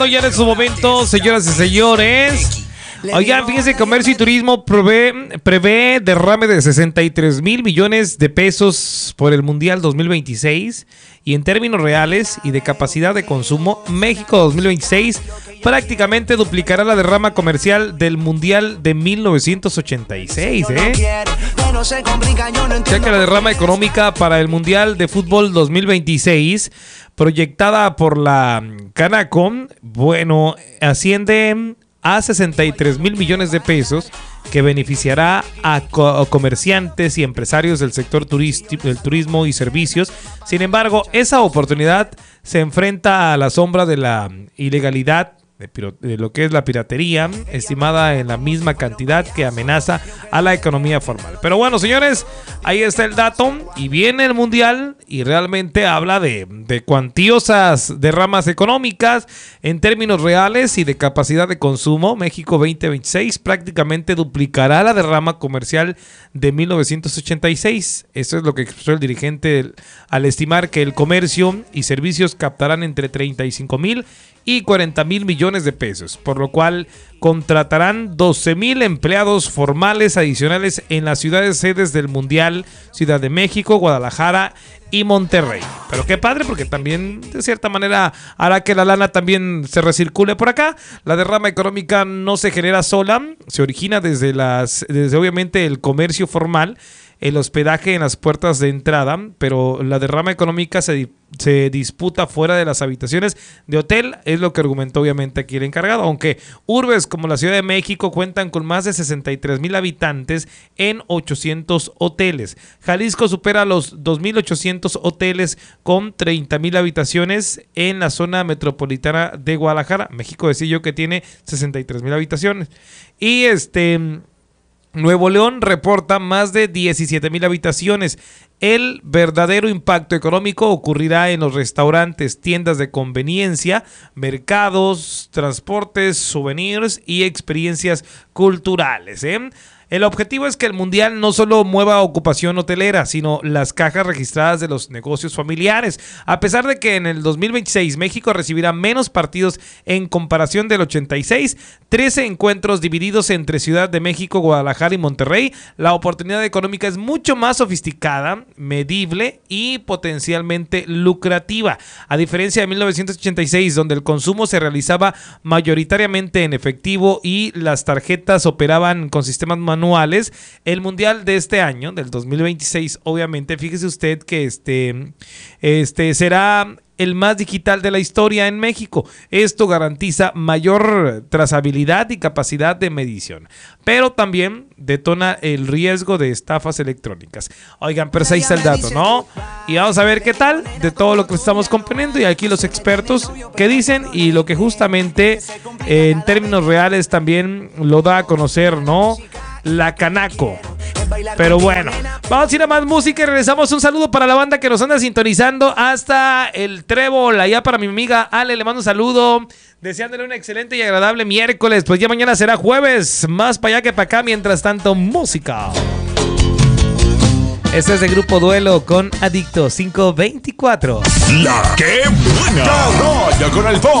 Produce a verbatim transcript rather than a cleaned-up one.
Ya en su momento, señoras y señores. Oigan, fíjense, Comercio y Turismo prevé, prevé derrame de sesenta y tres mil millones de pesos por el Mundial dos mil veintiséis. Y en términos reales y de capacidad de consumo, México dos mil veintiséis prácticamente duplicará la derrama comercial del Mundial de mil novecientos ochenta y seis, ¿eh? Ya que la derrama económica para el Mundial de Fútbol dos mil veintiséis, proyectada por la Canaco, bueno, asciende a sesenta y tres mil millones de pesos, que beneficiará a co- comerciantes y empresarios del sector turístico, del turismo y servicios. Sin embargo, esa oportunidad se enfrenta a la sombra de la ilegalidad, de, piro- de lo que es la piratería, estimada en la misma cantidad que amenaza a la economía formal. Pero bueno, señores, ahí está el dato, y viene el Mundial y realmente habla de, de cuantiosas derramas económicas en términos reales y de capacidad de consumo. México veinte veintiséis prácticamente duplicará la derrama comercial de mil novecientos ochenta y seis. Eso es lo que expresó el dirigente al estimar que el comercio y servicios captarán entre treinta y cinco mil y cuarenta mil millones de pesos, por lo cual contratarán doce mil empleados formales adicionales en las ciudades sedes del Mundial: Ciudad de México, Guadalajara y Monterrey. Pero qué padre, porque también de cierta manera hará que la lana también se recircule por acá. La derrama económica no se genera sola, se origina desde las, desde obviamente el comercio formal, el hospedaje en las puertas de entrada, pero la derrama económica se, se disputa fuera de las habitaciones de hotel, es lo que argumentó obviamente aquí el encargado, aunque urbes como la Ciudad de México cuentan con más de sesenta y tres mil habitantes en ochocientos hoteles. Jalisco supera los dos mil ochocientos hoteles con treinta mil habitaciones en la zona metropolitana de Guadalajara. México, decía yo, que tiene sesenta y tres mil habitaciones. Y este... Nuevo León reporta más de diecisiete mil habitaciones. El verdadero impacto económico ocurrirá en los restaurantes, tiendas de conveniencia, mercados, transportes, souvenirs y experiencias culturales, ¿eh? El objetivo es que el Mundial no solo mueva ocupación hotelera, sino las cajas registradas de los negocios familiares. A pesar de que en el dos mil veintiséis México recibirá menos partidos en comparación del ochenta y seis, trece encuentros divididos entre Ciudad de México, Guadalajara y Monterrey, la oportunidad económica es mucho más sofisticada, medible y potencialmente lucrativa. A diferencia de mil novecientos ochenta y seis, donde el consumo se realizaba mayoritariamente en efectivo y las tarjetas operaban con sistemas manuales, anuales, el Mundial de este año, del dos mil veintiséis, obviamente, fíjese usted que este, este será el más digital de la historia en México. Esto garantiza mayor trazabilidad y capacidad de medición, pero también detona el riesgo de estafas electrónicas. Oigan, pero ahí está el dato, ¿no? Y vamos a ver qué tal de todo lo que estamos componiendo, y aquí los expertos que dicen, y lo que justamente eh, en términos reales también lo da a conocer, ¿no?, la Canaco. Pero bueno, vamos a ir a más música y regresamos. Un saludo para la banda que nos anda sintonizando hasta el Trébol. Allá para mi amiga Ale, le mando un saludo, deseándole un excelente y agradable miércoles. Pues ya mañana será jueves, más para allá que para acá. Mientras tanto, música. Este es el grupo Duelo con Adicto cinco veinticuatro. La que buena. La raya con el pop.